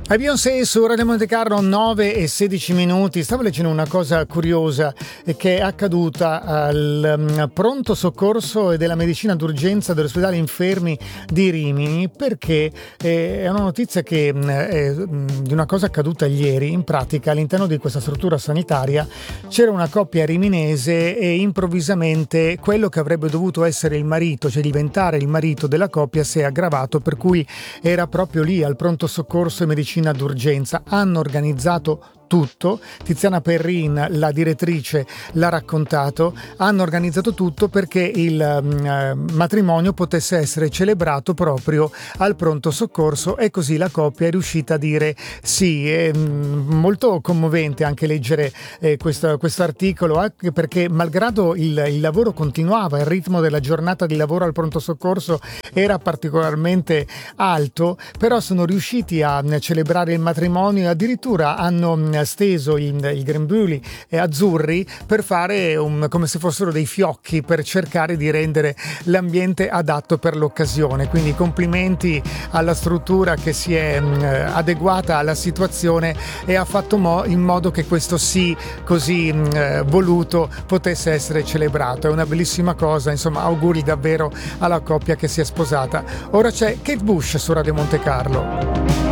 A Beyoncé su Radio Monte Carlo 9:16. Stavo leggendo una cosa curiosa che è accaduta al pronto soccorso e della medicina d'urgenza dell'ospedale Infermi di Rimini, perché è una notizia che di una cosa accaduta ieri. In pratica all'interno di questa struttura sanitaria c'era una coppia riminese e improvvisamente quello che avrebbe dovuto essere il marito, cioè diventare il marito della coppia, si è aggravato, per cui era proprio lì al pronto soccorso e medicina d'urgenza. Hanno organizzato tutto, Tiziana Perrin, la direttrice, l'ha raccontato. Hanno organizzato tutto perché il matrimonio potesse essere celebrato proprio al pronto soccorso, e così la coppia è riuscita a dire sì. È molto commovente anche leggere questo articolo, anche perché malgrado il lavoro continuava, il ritmo della giornata di lavoro al pronto soccorso era particolarmente alto, però sono riusciti a celebrare il matrimonio e addirittura hanno steso il grembiuli azzurri per fare come se fossero dei fiocchi, per cercare di rendere l'ambiente adatto per l'occasione. Quindi complimenti alla struttura che si è adeguata alla situazione e ha fatto in modo che questo sì così voluto potesse essere celebrato. È una bellissima cosa, insomma, auguri davvero alla coppia che si è sposata. Ora c'è Kate Bush su Radio Monte Carlo.